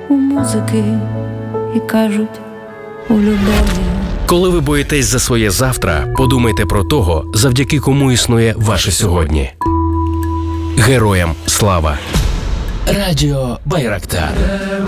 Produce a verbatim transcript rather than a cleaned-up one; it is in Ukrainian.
у музики і кажуть у любові. Коли ви боїтесь за своє завтра, подумайте про того, завдяки кому існує ваше сьогодні. Героям слава! Радіо Байрактар.